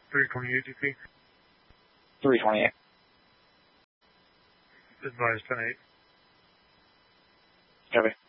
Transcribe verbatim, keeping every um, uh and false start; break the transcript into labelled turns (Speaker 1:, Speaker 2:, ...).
Speaker 1: three twenty-eight D P.
Speaker 2: three twenty-eight.
Speaker 1: Advise ten eight.
Speaker 2: Copy.